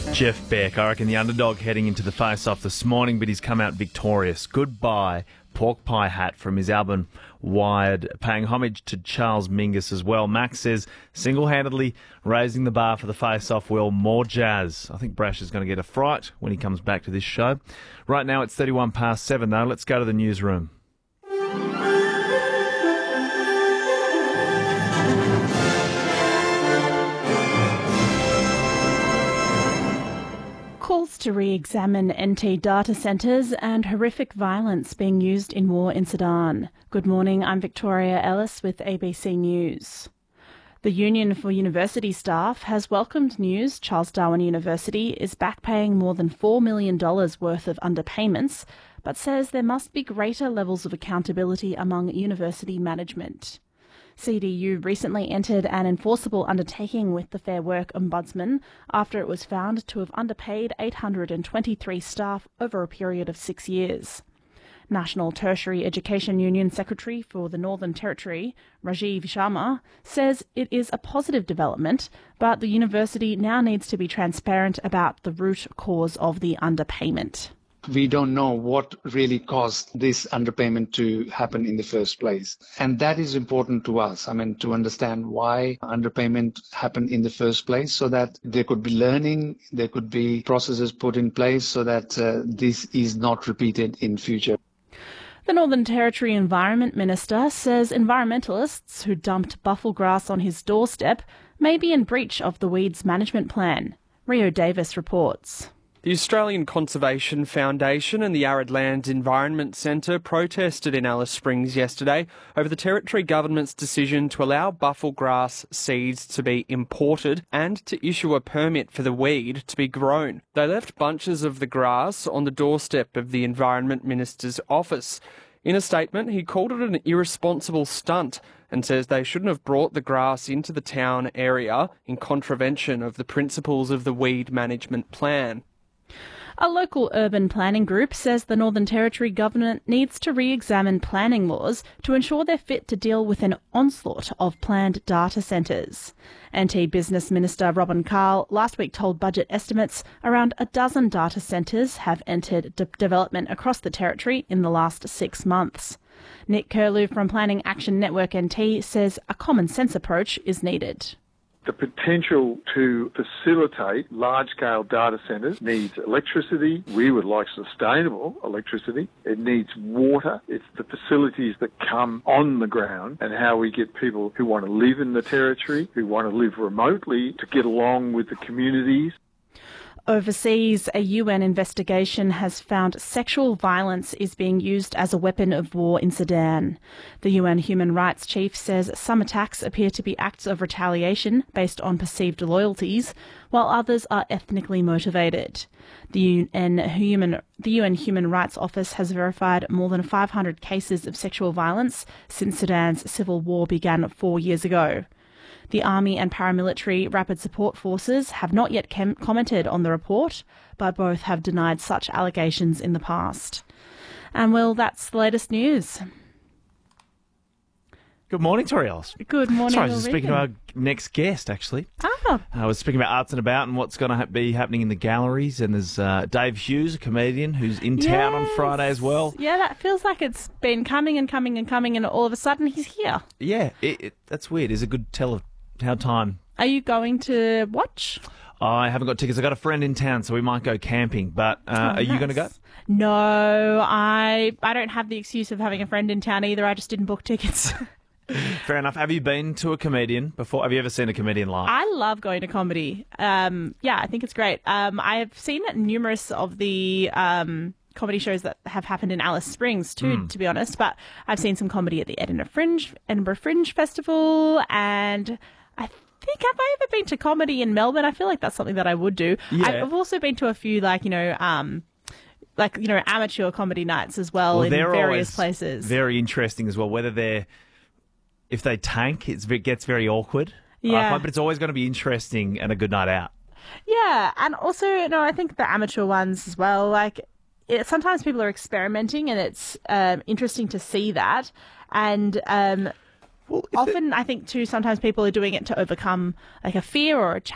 Jeff Beck, I reckon the underdog heading into the face-off this morning, but he's come out victorious. Goodbye, Pork Pie Hat from his album Wired, paying homage to Charles Mingus as well. Max says, single-handedly raising the bar for the face-off, Will. More jazz. I think Brash is going to get a fright when he comes back to this show. Right now it's 31 past 7 though. Let's go to the newsroom. Calls to re-examine NT data centres and horrific violence being used in war in Sudan. Good morning, I'm Victoria Ellis with ABC News. The Union for University Staff has welcomed news Charles Darwin University is back paying more than $4 million worth of underpayments, but says there must be greater levels of accountability among university management. CDU recently entered an enforceable undertaking with the Fair Work Ombudsman after it was found to have underpaid 823 staff over a period of 6 years. National Tertiary Education Union Secretary for the Northern Territory, Rajiv Sharma, says it is a positive development, but the university now needs to be transparent about the root cause of the underpayment. We don't know what really caused this underpayment to happen in the first place. And that is important to us. To understand why underpayment happened in the first place so that there could be learning, there could be processes put in place so that this is not repeated in future. The Northern Territory Environment Minister says environmentalists who dumped buffel grass on his doorstep may be in breach of the weeds management plan. Rio Davis reports. The Australian Conservation Foundation and the Arid Land Environment Centre protested in Alice Springs yesterday over the Territory Government's decision to allow buffel grass seeds to be imported and to issue a permit for the weed to be grown. They left bunches of the grass on the doorstep of the Environment Minister's office. In a statement, he called it an irresponsible stunt and says they shouldn't have brought the grass into the town area in contravention of the principles of the weed management plan. A local urban planning group says the Northern Territory government needs to re-examine planning laws to ensure they're fit to deal with an onslaught of planned data centres. NT Business Minister Robin Carl last week told Budget estimates around a dozen data centres have entered development across the Territory in the last 6 months. Nick Curlew from Planning Action Network NT says a common sense approach is needed. The potential to facilitate large-scale data centres needs electricity. We would like sustainable electricity. It needs water. It's the facilities that come on the ground and how we get people who want to live in the Territory, who want to live remotely, to get along with the communities. Overseas, a UN investigation has found sexual violence is being used as a weapon of war in Sudan. The UN Human Rights Chief says some attacks appear to be acts of retaliation based on perceived loyalties, while others are ethnically motivated. The UN Human Rights Office has verified more than 500 cases of sexual violence since Sudan's civil war began 4 years ago. The Army and paramilitary Rapid Support Forces have not yet commented on the report, but both have denied such allegations in the past. And well, that's the latest news. Good morning, Tori Ellis. Good morning. Sorry, I was speaking to our next guest, actually. Oh. I was speaking about Arts and About and what's going to be happening in the galleries. And there's Dave Hughes, a comedian, who's in town on Friday as well. Yeah, that feels like it's been coming and coming and coming, and all of a sudden he's here. Yeah, that's weird. It's a good tell of how time. Are you going to watch? I haven't got tickets. I've got a friend in town, so we might go camping. But are you going to go? No, I don't have the excuse of having a friend in town either. I just didn't book tickets. Fair enough. Have you been to a comedian before? Have you ever seen a comedian live? I love going to comedy. I think it's great. I've seen numerous of the comedy shows that have happened in Alice Springs too, to be honest. But I've seen some comedy at the Edinburgh Fringe Festival, and I think, have I ever been to comedy in Melbourne? I feel like that's something that I would do. Yeah. I've also been to a few amateur comedy nights as well in various places. Very interesting as well. If they tank, it gets very awkward. Yeah. But it's always going to be interesting and a good night out. Yeah, and also, I think the amateur ones as well, sometimes people are experimenting and it's interesting to see that. And often I think too, sometimes people are doing it to overcome a fear or a